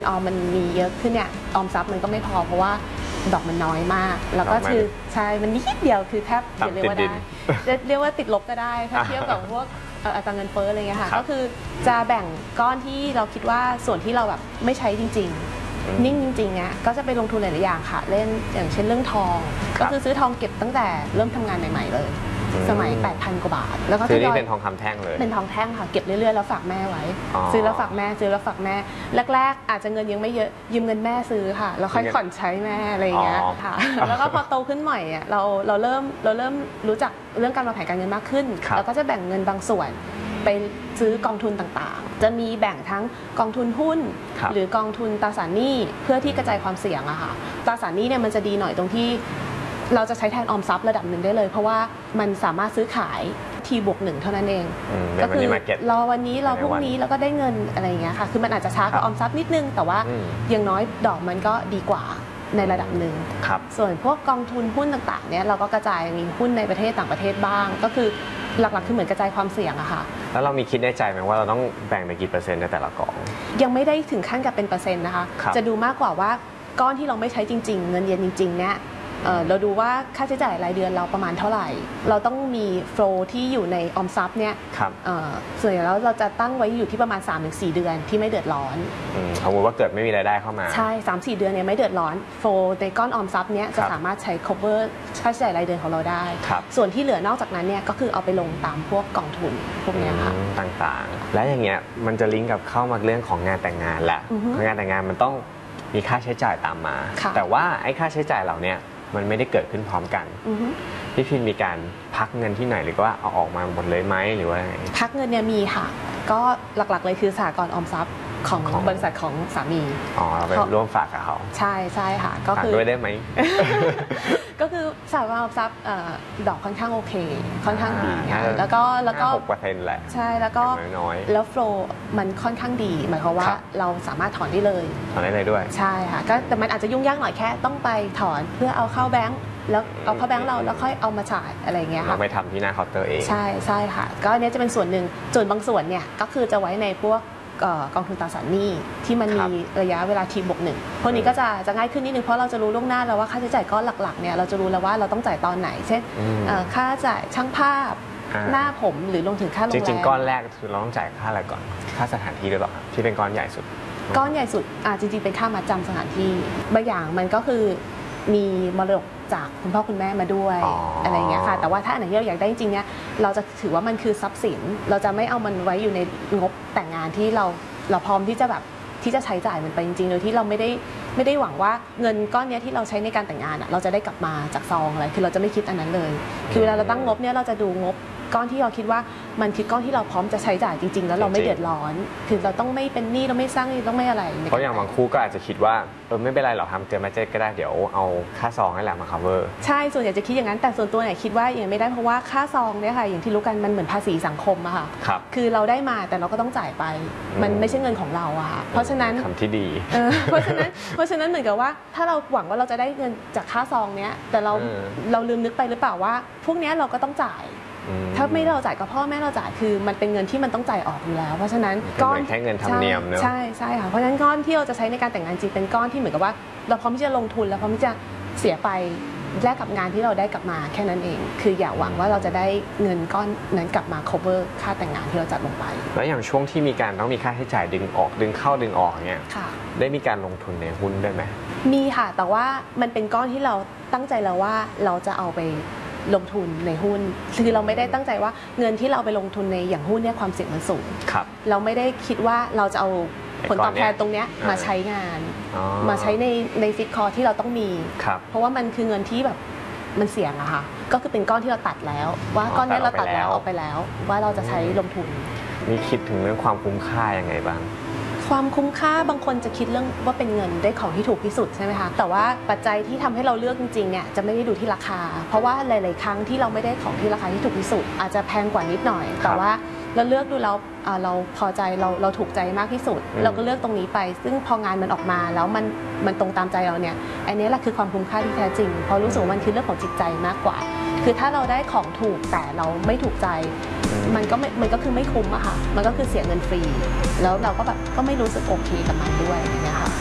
มันมีเยอะขึ้นเนี่ยออมทรัพย์มันก็ไม่พอเพราะว่าดอกมันน้อยมากแล้วก็คือใช่มันนิดเดียวคือแทบจะเรียกว่าได้เรียกว่าติดลบก็ได้ถ้าเทียบกับพวกอัตราเงินเฟ้ออะไรเงี้ยค่ะก็คือจะแบ่งก้อนที่เราคิดว่าส่วนที่เราแบบไม่ใช้จริงๆนิ่งจริงๆเนี่ยก็จะไปลงทุนหลายๆอย่างค่ะเล่นอย่างเช่นเรื่องทองก็คือซื้อทองเก็บตั้งแต่เริ่มทำงานใหม่ๆเลยสมัย 8,000 กว่าบาทแล้วก็ซื้อนี่เป็นทองคำแท่งเลยเป็นทองแท่งค่ะเก็บเรื่อยๆแล้วฝากแม่ไว้ซื้อแล้วฝากแม่ซื้อแล้วฝากแม่แรกๆอาจจะเงินยังไม่เยอะยืมเงินแม่ซื้อค่ะแล้วค่อยผ่อนใช้แม่อะไรอย่างเงี้ยค่ะแล้วก็พอโตขึ้นหน่อยอ่ะเราเริ่มรู้จักเรื่องการวางแผนการเงินมากขึ้นเราก็จะแบ่งเงินบางส่วนไปซื้อกองทุนต่างๆจะมีแบ่งทั้งกองทุนหุ้นหรือกองทุนตราสารหนี้เพื่อที่กระจายความเสี่ยงอะค่ะตราสารหนี้เนี่ยมันจะดีหน่อยตรงที่เราจะใช้แทนออมทรัพย์ระดับหนึ่งได้เลยเพราะว่ามันสามารถซื้อขายT+1เท่านั้นเองก็คือรอวันนี้รอพรุ่งนี้แล้วก็ได้เงินอะไรอย่างเงี้ยค่ะคือมันอาจจะช้ากว่าออมทรัพย์นิดนึงแต่ว่าอย่างน้อยดอกมันก็ดีกว่าในระดับหนึ่งส่วนพวกกองทุนหุ้นต่างๆเนี่ยเราก็กระจายมีหุ้นในประเทศต่างประเทศบ้างก็คือหลักๆคือเหมือนกระจายความเสี่ยงอะค่ะแล้วเรามีคิดในใจไหมว่าเราต้องแบ่งไปกี่เปอร์เซ็นต์ในแต่ละกองยังไม่ได้ถึงขั้นกับเป็นเปอร์เซ็นต์นะคะจะดูมากกว่าว่าก้อนที่เราไม่ใช้จริงๆเงินเย็นจริงๆเนี่ยเราดูว่าค่าใช้จ่ายรายเดือนเราประมาณเท่าไหร่เราต้องมีโฟลว์ที่อยู่ในออมทรัพย์เนี่ยส่วนใหญ่แล้วเราจะตั้งไว้อยู่ที่ประมาณ 3-4 เดือนที่ไม่เดือดร้อนสมมติว่าเกิดไม่มีรายได้เข้ามาใช่ 3-4 เดือนเนี่ยไม่เดือดร้อนโฟลว์ในก้อนออมทรัพย์เนี่ยจะสามารถใช้ cover ค่าใช้จ่ายรายเดือนของเราได้ส่วนที่เหลือนอกจากนั้นเนี่ยก็คือเอาไปลงตามพวกกองทุนพวกนี้ค่ะต่างๆและอย่างเงี้ยมันจะลิงก์กับเข้ามาเรื่องของงานแต่งงานแหละงานแต่งงานมันต้องมีค่าใช้จ่ายตามมาแต่ว่าไอ้ค่าใช้จ่ายเหล่านี้มันไม่ได้เกิดขึ้นพร้อมกันพี่พิมมีการพักเงินที่ไหนหรือว่าเอาออกมาหมดเลยไหมหรือว่าพักเงินเนี่ยมีค่ะก็หลักๆเลยคือสหกรณ์ออมทรัพย์ของบริษัทของสามีเราไปร่วมฝากกับเขาใช่ค่ะก็คือด้วยได้ไหมก็คือสหกรณ์ออมทรัพย์ดอกค่อนข้างโอเคค่อนข้างดีแล้วก็ 6%แหละใช่แล้วก็แล้วโฟลว์มันค่อนข้างดีหมายความว่าเราสามารถถอนได้เลยด้วยใช่ค่ะก็แต่มันอาจจะยุ่งยากหน่อยแค่ต้องไปถอนเพื่อเอาเข้าแบงก์แล้วเอาเข้าแบงก์เราแล้วค่อยเอามาจ่ายอะไรเงี้ยค่ะเราไปทำที่หน้าเคาน์เตอร์เองใช่ค่ะก็อันนี้จะเป็นส่วนหนึ่งส่วนบางส่วนเนี่ยก็คือจะไว้ในพวกกองทุนตราสารหนี้ที่มันมีระยะเวลาT+1พวกนี้ก็จะง่ายขึ้นนิดนึงเพราะเราจะรู้ล่วงหน้าแล้วว่าค่าใช้จ่ายก้อนหลักๆเนี่ยเราจะรู้แล้วว่าเราต้องจ่ายตอนไหนเช่นค่าจ่ายช่างภาพหน้าผมหรือลงถึงค่าโรงแรมจริงๆก้อนแรกคือเราต้องจ่ายค่าอะไรก่อนค่าสถานที่ด้วยหรอที่เป็นก้อนใหญ่สุดก้อนใหญ่สุดจริงๆเป็นค่ามัดจำสถานที่บางอย่างมันก็คือมีมรดกจากคุณพ่อคุณแม่มาด้วยอะไรเงี้ยค่ะแต่ว่าถ้าอันไหนที่เราอยากได้จริงๆเนี่ยเราจะถือว่ามันคือทรัพย์สินเราจะไม่เอามันไว้อยู่ในงบแต่งงานที่เราพร้อมที่จะแบบที่จะใช้จ่ายมันไปจริงๆโดยที่เราไม่ได้หวังว่าเงินก้อนนี้ที่เราใช้ในการแต่งงานเราจะได้กลับมาจากซองอะไรคือเราจะไม่คิดอันนั้นเลยคือเวลาเราตั้งงบเนี่ยเราจะดูงบก้อนที่เราคิดว่ามันคือก้อนที่เราพร้อมจะใช้จ่ายจริงๆแล้วเราไม่เดือดร้อนคือเราต้องไม่เป็นหนี้เราไม่สร้างหนี้ต้องไม่อะไรเพราะอย่างบางคู่ก็อาจจะคิดว่าไม่เป็นไรหรอกทำเจอมาเจ็ตก็ได้เดี๋ยวเอาค่าซองให้แหละมา cover ใช่ส่วนใหญ่จะคิดอย่างนั้นแต่ส่วนตัวเนี่ยคิดว่ายังไม่ได้เพราะว่าค่าซองเนี่ยค่ะอย่างที่รู้กันมันเหมือนภาษีสังคมอะค่ะคือเราได้มาแต่เราก็ต้องจ่ายไปมันไม่ใช่เงินของเราอะค่ะเพราะฉะนั้นคำที่ดีเพราะฉะนั้นเหมือนกับว่าถ้าเราหวังว่าเราจะได้เงินจากค่าซองเนี้ยแต่เราลืมนึกไปหรือเปล่าว่าพวกนี้เราก็ต้องจ่ายถ้าไม่เราจ่ายกับพ่อแม่เราจ่ายคือมันเป็นเงินที่มันต้องจ่ายออกอยู่แล้วเพราะฉะนั้นก้อนแค่เงินธรรมเนียมเนอะใช่ค่ะเพราะฉะนั้นก้อนที่เราจะใช้ในการแต่งงานจริงเป็นก้อนที่เหมือนกับว่าเราพร้อมที่จะลงทุนแล้วพร้อมที่จะเสียไปแลกกับงานที่เราได้กลับมาแค่นั้นเองคืออย่าหวังว่าเราจะได้เงินก้อนนั้นกลับมา cover ค่าแต่งงานที่เราจัดลงไปแล้วอย่างช่วงที่มีการต้องมีค่าใช้จ่ายดึงออกดึงเข้าดึงออกเนี่ยได้มีการลงทุนในหุ้นด้วยไหมมีค่ะแต่ว่ามันเป็นก้อนที่เราตั้งใจแล้วว่าเราจะเอาไปลงทุนในหุ้นคือเราไม่ได้ตั้งใจว่าเงินที่เราไปลงทุนในอย่างหุ้นเนี่ยความเสี่ยงมันสูงเราไม่ได้คิดว่าเราจะเอาผลตอบแทนตรงนี้มาใช้งานมาใช้ในฟิกคอร์ที่เราต้องมีเพราะว่ามันคือเงินที่แบบมันเสี่ยงอะค่ะก็คือเป็นก้อนที่เราตัดแล้วว่าก้อนนี้เราตัดแล้วเอาไปแล้วว่าเราจะใช้ลงทุนมีคิดถึงเรื่องความคุ้มค่ายังไงบ้างความคุ้มค่าบางคนจะคิดเรื่องว่าเป็นเงินได้ของที่ถูกที่สุดใช่ไหมคะแต่ว่าปัจจัยที่ทำให้เราเลือกจริงๆเนี่ยจะไม่ได้ดูที่ราคาเพราะว่าหลายๆครั้งที่เราไม่ได้ของที่ราคาที่ถูกที่สุดอาจจะแพงกว่านิดหน่อยแต่ว่าเราเลือกดูแล้วเราพอใจเราถูกใจมากที่สุดเราก็เลือกตรงนี้ไปซึ่งพองานมันออกมาแล้วมันตรงตามใจเราเนี่ยอันนี้แหละคือความคุ้มค่าที่แท้จริงเพราะรู้สึกว่ามันคือเรื่องของจิตใจมากกว่าคือถ้าเราได้ของถูกแต่เราไม่ถูกใจมันก็คือไม่คุ้มอะค่ะมันก็คือเสียเงินฟรีแล้วเราก็แบบก็ไม่รู้สึกโอเคกับมันด้วยอย่างเงี้ยค่ะ